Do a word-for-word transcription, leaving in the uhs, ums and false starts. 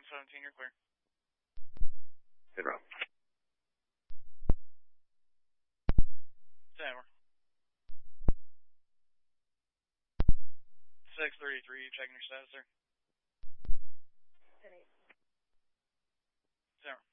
one seventeen, you're clear. Good route. Ten, six thirty-three, checking your status, sir. ten eight. Ten.